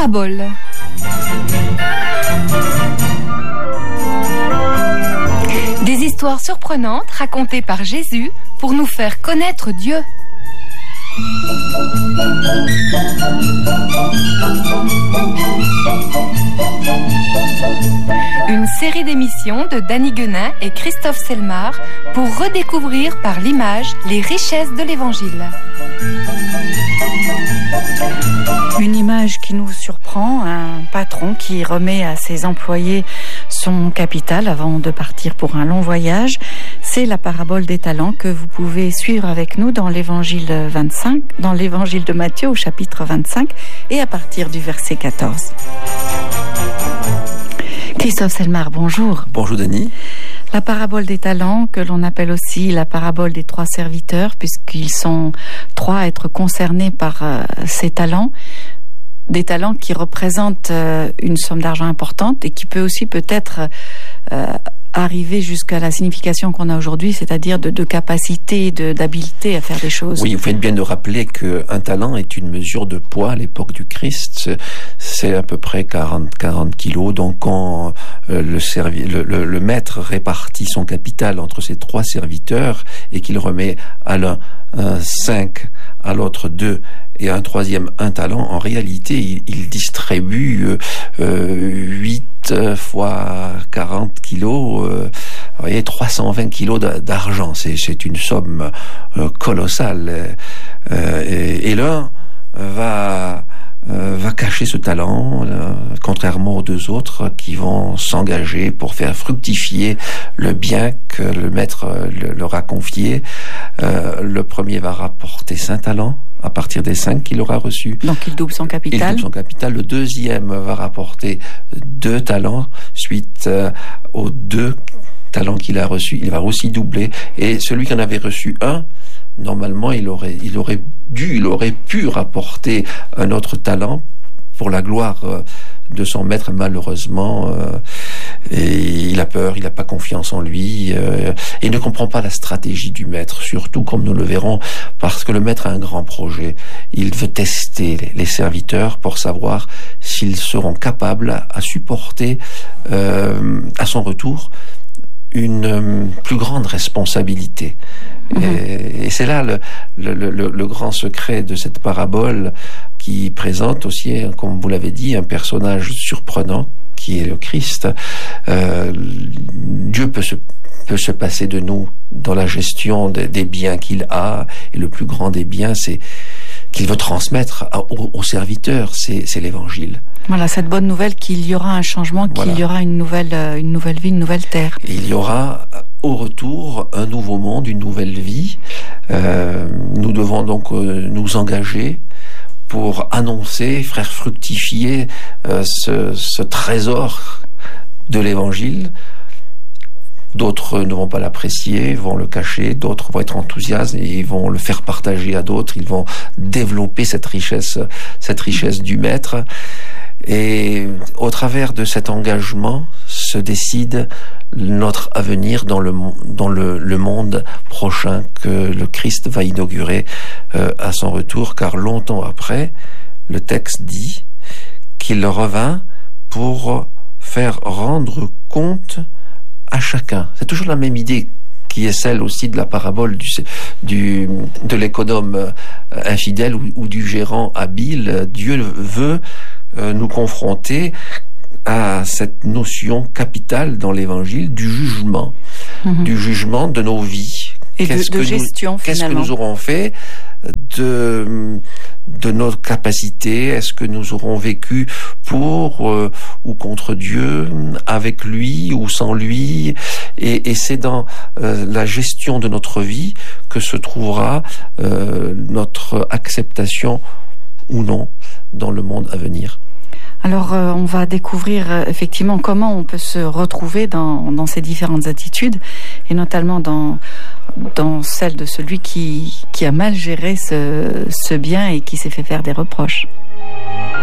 parabole. Des histoires surprenantes racontées par Jésus pour nous faire connaître Dieu. Une série d'émissions de Danny Guenin et Christophe Selmar pour redécouvrir par l'image les richesses de l'Évangile. Une image qui nous surprend, un patron qui remet à ses employés son capital avant de partir pour un long voyage. C'est la parabole des talents que vous pouvez suivre avec nous dans l'Évangile 25, dans l'Évangile de Matthieu au chapitre 25 et à partir du verset 14. Christophe Selmar, bonjour. Bonjour Denis. La parabole des talents, que l'on appelle aussi la parabole des 3 serviteurs, puisqu'ils sont 3 à être concernés par ces talents. Des talents qui représentent une somme d'argent importante et qui peut aussi peut-être arriver jusqu'à la signification qu'on a aujourd'hui, c'est-à-dire de capacité, d'habileté à faire des choses. Oui, vous faites bien de rappeler qu'un talent est une mesure de poids à l'époque du Christ. C'est à peu près 40 kilos. Donc quand le maître répartit son capital entre ses 3 serviteurs et qu'il remet à l'un 5, à l'autre 2 et à un troisième 1 talent, en réalité il distribue 8 fois 40 kilos, vous voyez, 320 kilos d'argent. C'est une somme colossale. Et l'un va cacher ce talent, contrairement aux 2 autres qui vont s'engager pour faire fructifier le bien que le maître leur a confié. Le premier va rapporter 5 talents à partir des 5 qu'il aura reçus. Donc il double son capital. Le deuxième va rapporter 2 talents suite aux 2 talents qu'il a reçus. Il va aussi doubler. Et celui qui en avait reçu 1, normalement, il aurait pu rapporter un autre talent pour la gloire de son maître. Malheureusement, et il a peur, il n'a pas confiance en lui, et il ne comprend pas la stratégie du maître, surtout comme nous le verrons, parce que le maître a un grand projet. Il veut tester les serviteurs pour savoir s'ils seront capables à supporter à son retour une plus grande responsabilité. Et c'est là le grand secret de cette parabole qui présente aussi, comme vous l'avez dit, un personnage surprenant qui est le Christ. Dieu peut se passer de nous dans la gestion des biens qu'il a, et le plus grand des biens, c'est qu'il veut transmettre aux serviteurs, c'est l'Évangile. Voilà, cette bonne nouvelle qu'il y aura un changement, qu'il y aura une nouvelle vie, une nouvelle terre. Il y aura au retour un nouveau monde, une nouvelle vie. Nous devons donc nous engager pour annoncer, faire fructifier ce trésor de l'Évangile. D'autres ne vont pas l'apprécier, vont le cacher, d'autres vont être enthousiastes et ils vont le faire partager à d'autres, ils vont développer cette richesse du maître. Et au travers de cet engagement se décide notre avenir dans le monde prochain que le Christ va inaugurer à son retour, car longtemps après, le texte dit qu'il revint pour faire rendre compte à chacun. C'est toujours la même idée qui est celle aussi de la parabole de l'économe infidèle ou du gérant habile. Dieu veut nous confronter à cette notion capitale dans l'Évangile du jugement, du jugement de nos vies. Et de gestion, finalement. Qu'est-ce que nous aurons fait de nos capacités? Est-ce que nous aurons vécu pour ou contre Dieu, avec lui ou sans lui? Et c'est dans la gestion de notre vie que se trouvera notre acceptation ou non dans le monde à venir. Alors, on va découvrir effectivement comment on peut se retrouver dans ces différentes attitudes, et notamment dans celle de celui qui a mal géré ce bien et qui s'est fait faire des reproches.